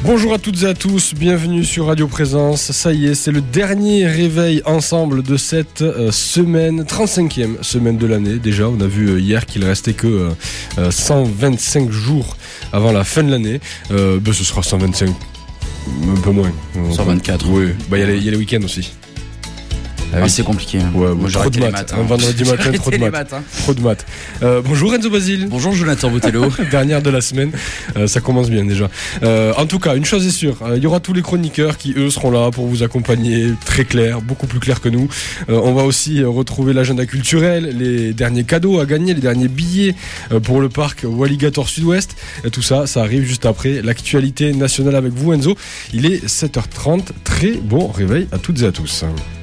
Bonjour à toutes et à tous, bienvenue sur Radio Présence. Ça y est, c'est le dernier réveil ensemble de cette semaine, 35e semaine de l'année. Déjà, on a vu hier qu'il restait que 125 jours avant la fin de l'année. Ce sera 125, un peu moins. 124. Oui, il y a les week-ends aussi. C'est compliqué. Ouais, moi trop de maths. Un vendredi matin, trop de maths. Trop de maths. Bonjour Enzo Basile. Bonjour Jonathan Botello. Dernière de la semaine. Ça commence bien déjà. En tout cas, une chose est sûre, il y aura tous les chroniqueurs qui eux seront là pour vous accompagner, très clair, beaucoup plus clair que nous. On va aussi retrouver l'agenda culturel, les derniers cadeaux à gagner, les derniers billets pour le parc Walligator Sud-Ouest. Tout ça, ça arrive juste après l'actualité nationale avec vous Enzo. Il est 7h30. Très bon réveil à toutes et à tous.